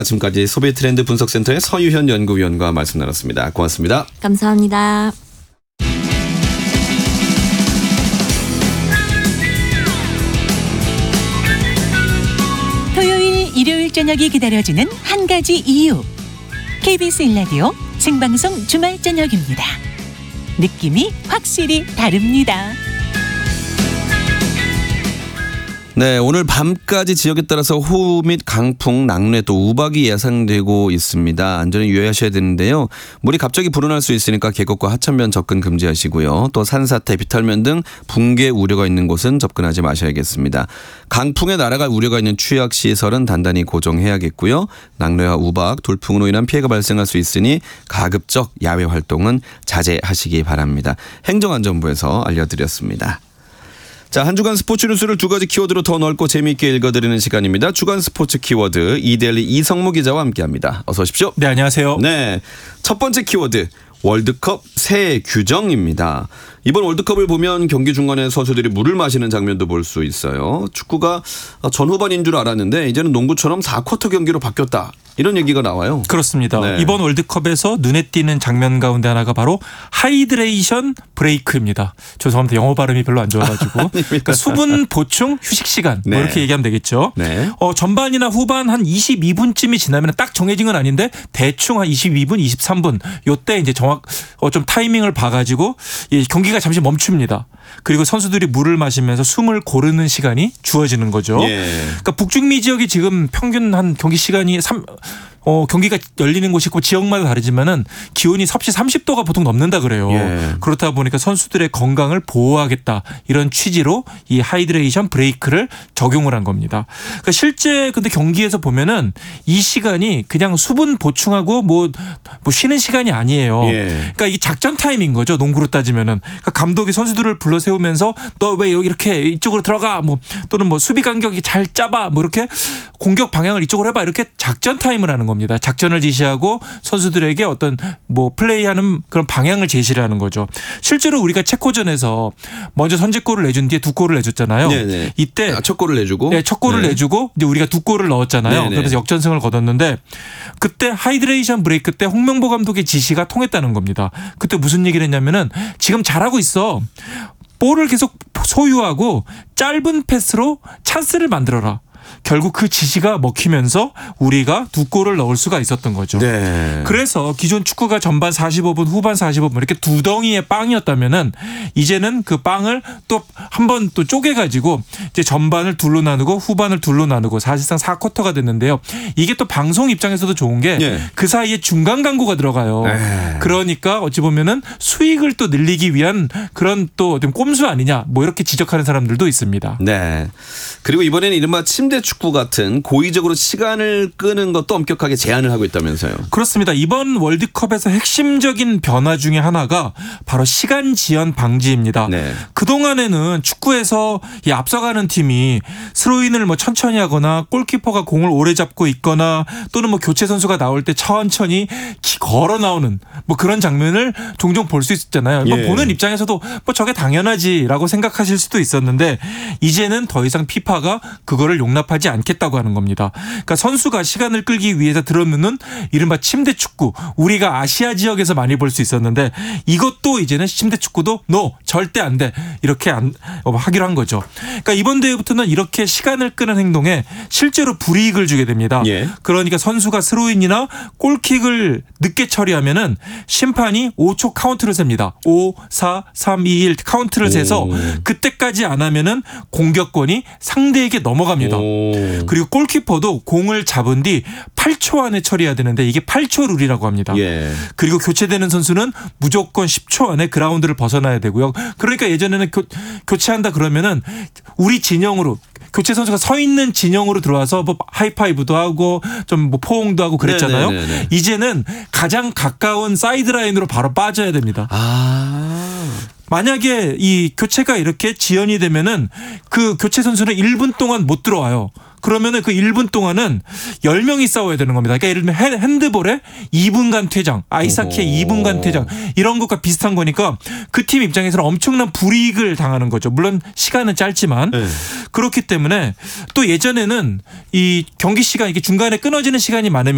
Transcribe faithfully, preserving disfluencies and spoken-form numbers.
지금까지 소비 트렌드 분석센터의 서유현 연구위원과 말씀 나눴습니다. 고맙습니다. 감사합니다. 토요일, 일요일 저녁이 기다려지는 한 가지 이유. 케이비에스 일 라디오 생방송 주말 저녁입니다. 느낌이 확실히 다릅니다. 네, 오늘 밤까지 지역에 따라서 호우 및 강풍, 낙뢰 또 우박이 예상되고 있습니다. 안전에 유의하셔야 되는데요. 물이 갑자기 불어날 수 있으니까 계곡과 하천면 접근 금지하시고요. 또 산사태, 비탈면 등 붕괴 우려가 있는 곳은 접근하지 마셔야겠습니다. 강풍에 날아갈 우려가 있는 취약시설은 단단히 고정해야겠고요. 낙뢰와 우박, 돌풍으로 인한 피해가 발생할 수 있으니 가급적 야외 활동은 자제하시기 바랍니다. 행정안전부에서 알려드렸습니다. 자, 한 주간 스포츠 뉴스를 두 가지 키워드로 더 넓고 재미있게 읽어드리는 시간입니다. 주간 스포츠 키워드 이데일리 이성무 기자와 함께합니다. 어서 오십시오. 네, 안녕하세요. 네, 첫 번째 키워드 월드컵 새 규정입니다. 이번 월드컵을 보면 경기 중간에 선수들이 물을 마시는 장면도 볼 수 있어요. 축구가 전후반인 줄 알았는데 이제는 농구처럼 사 쿼터 경기로 바뀌었다. 이런 얘기가 나와요. 그렇습니다. 네. 이번 월드컵에서 눈에 띄는 장면 가운데 하나가 바로 하이드레이션 브레이크입니다. 죄송합니다. 영어 발음이 별로 안 좋아가지고. 그러니까 수분 보충 휴식 시간 뭐 네. 이렇게 얘기하면 되겠죠. 네. 어, 전반이나 후반 한 이십이 분쯤이 지나면 딱 정해진 건 아닌데 대충 한 이십이 분, 이십삼 분 요때 이제 정확 어, 좀 타이밍을 봐가지고 이 경기가 잠시 멈춥니다. 그리고 선수들이 물을 마시면서 숨을 고르는 시간이 주어지는 거죠. 예. 그러니까 북중미 지역이 지금 평균 한 경기 시간이 삼 어, 경기가 열리는 곳이 있고 지역마다 다르지만은 기온이 섭씨 삼십 도가 보통 넘는다 그래요. 예. 그렇다 보니까 선수들의 건강을 보호하겠다 이런 취지로 이 하이드레이션 브레이크를 적용을 한 겁니다. 그러니까 실제 근데 경기에서 보면은 이 시간이 그냥 수분 보충하고 뭐, 뭐 쉬는 시간이 아니에요. 예. 그러니까 이게 작전 타임인 거죠. 농구로 따지면은. 그러니까 감독이 선수들을 불러 세우면서 너 왜 여기 이렇게 이쪽으로 들어가 뭐 또는 뭐 수비 간격이 잘 잡아 뭐 이렇게 공격 방향을 이쪽으로 해봐 이렇게 작전 타임을 하는 겁니다. 작전을 지시하고 선수들에게 어떤 뭐 플레이하는 그런 방향을 제시를 하는 거죠. 실제로 우리가 체코전에서 먼저 선제골을 내준 뒤에 두 골을 내줬잖아요. 네네. 이때 아, 첫 골을 내주고. 네, 첫 골을 네. 내주고 이제 우리가 두 골을 넣었잖아요. 네네. 그래서 역전승을 거뒀는데 그때 하이드레이션 브레이크 때 홍명보 감독의 지시가 통했다는 겁니다. 그때 무슨 얘기를 했냐면은 지금 잘하고 있어. 볼을 계속 소유하고 짧은 패스로 찬스를 만들어라. 결국 그 지시가 먹히면서 우리가 두 골을 넣을 수가 있었던 거죠. 네. 그래서 기존 축구가 전반 사십오 분, 후반 사십오 분 이렇게 두 덩이의 빵이었다면은 이제는 그 빵을 또 한 번 또 쪼개가지고 이제 전반을 둘로 나누고 후반을 둘로 나누고 사실상 사 쿼터가 됐는데요. 이게 또 방송 입장에서도 좋은 게 그 예. 사이에 중간 광고가 들어가요. 네. 그러니까 어찌 보면은 수익을 또 늘리기 위한 그런 또 꼼수 아니냐 뭐 이렇게 지적하는 사람들도 있습니다. 네. 그리고 이번에는 이른바 침대 축구 같은 고의적으로 시간을 끄는 것도 엄격하게 제한을 하고 있다면서요. 그렇습니다. 이번 월드컵에서 핵심적인 변화 중에 하나가 바로 시간 지연 방지입니다. 네. 그동안에는 축구에서 이 앞서가는 팀이 스로인을 뭐 천천히 하거나 골키퍼가 공을 오래 잡고 있거나 또는 뭐 교체 선수가 나올 때 천천히 걸어 나오는 뭐 그런 장면을 종종 볼 수 있었잖아요. 뭐 예. 보는 입장에서도 뭐 저게 당연하지라고 생각하실 수도 있었는데 이제는 더 이상 피파가 그거를 용납하지 않겠다고 하는 겁니다. 그러니까 선수가 시간을 끌기 위해서 들어놓는 이른바 침대 축구 우리가 아시아 지역에서 많이 볼 수 있었는데 이것도 이제는 침대 축구도 no 절대 안 돼 이렇게 안, 하기로 한 거죠. 그러니까 이번 대회부터는 이렇게 시간을 끄는 행동에 실제로 불이익을 주게 됩니다. 예. 그러니까 선수가 스로인이나 골킥을 늦게 처리하면은 심판이 오 초 카운트를 셉니다. 오, 사, 삼, 이, 일 카운트를 세서 오. 그때까지 안 하면은 공격권이 상대에게 넘어갑니다. 오. 그리고 골키퍼도 공을 잡은 뒤 팔 초 안에 처리해야 되는데 이게 팔 초 룰이라고 합니다. 예. 그리고 교체되는 선수는 무조건 십 초 안에 그라운드를 벗어나야 되고요. 그러니까 예전에는 교, 교체한다 그러면은 우리 진영으로 교체 선수가 서 있는 진영으로 들어와서 뭐 하이파이브도 하고 좀 뭐 포옹도 하고 그랬잖아요. 네네네네. 이제는 가장 가까운 사이드라인으로 바로 빠져야 됩니다. 아. 만약에 이 교체가 이렇게 지연이 되면은 그 교체 선수는 일 분 동안 못 들어와요. 그러면은 그 일 분 동안은 열 명이 싸워야 되는 겁니다. 그러니까 예를 들면 핸드볼에 이 분간 퇴장, 아이스하키의 이 분간 퇴장 이런 것과 비슷한 거니까 그 팀 입장에서는 엄청난 불이익을 당하는 거죠. 물론 시간은 짧지만 네. 그렇기 때문에 또 예전에는 이 경기 시간 이게 중간에 끊어지는 시간이 많으면